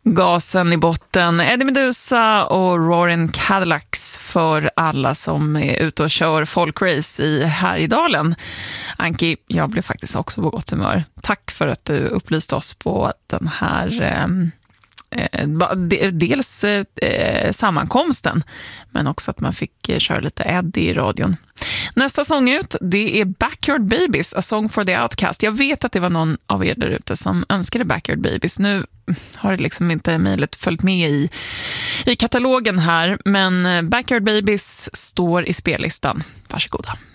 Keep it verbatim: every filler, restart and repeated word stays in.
Gasen i botten, Eddie Meduza och Roaring Cadillacs för alla som är ute och kör folkrace i Härjedalen. Anki, jag blev faktiskt också på gott humör. Tack för att du upplyste oss på den här eh, dels eh, sammankomsten, men också att man fick eh, köra lite Eddie i radion. Nästa sång ut, det är Backyard Babies, A Song for the Outcast. Jag vet att det var någon av er där ute som önskade Backyard Babies. Nu har det liksom inte mejlet följt med i, i katalogen här, men Backyard Babies står i spellistan. Varsågoda.